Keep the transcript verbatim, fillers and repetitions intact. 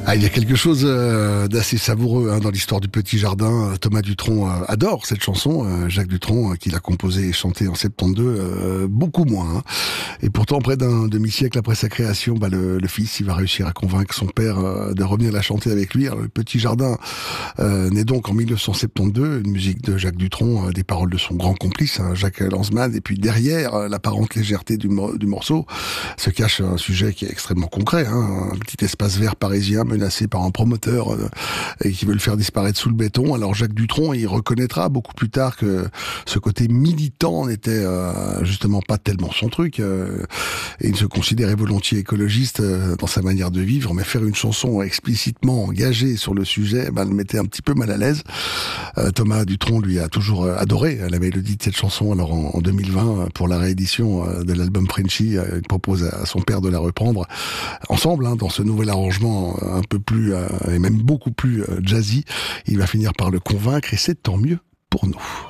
Ah, il y a quelque chose euh, d'assez savoureux hein, dans l'histoire du Petit Jardin. Thomas Dutronc euh, adore cette chanson. Euh, Jacques Dutronc, euh, qui l'a composée et chantée en soixante-douze, euh, beaucoup moins. Hein. Et pourtant, près d'un demi-siècle après sa création, bah, le, le fils, il va réussir à convaincre son père euh, de revenir la chanter avec lui. Alors, le Petit Jardin euh, naît donc en mille neuf cent soixante-douze, une musique de Jacques Dutronc, euh, des paroles de son grand complice, hein, Jacques Lanzmann. Et puis derrière euh, l'apparente légèreté du, mo- du morceau se cache un sujet qui est extrêmement concret. Hein, un petit espace vert parisien menacé par un promoteur euh, et qui veut le faire disparaître sous le béton. Alors Jacques Dutronc, il reconnaîtra beaucoup plus tard que ce côté militant n'était euh, justement pas tellement son truc. Euh, et il se considérait volontiers écologiste euh, dans sa manière de vivre, mais faire une chanson explicitement engagée sur le sujet, ben, le mettait un petit peu mal à l'aise. Euh, Thomas Dutronc, lui, a toujours euh, adoré la mélodie de cette chanson. Alors en, en deux mille vingt, pour la réédition euh, de l'album Frenchy, euh, il propose à son père de la reprendre ensemble, hein, dans ce nouvel arrangement euh, un peu plus, euh, et même beaucoup plus euh, jazzy. Il va finir par le convaincre et c'est tant mieux pour nous.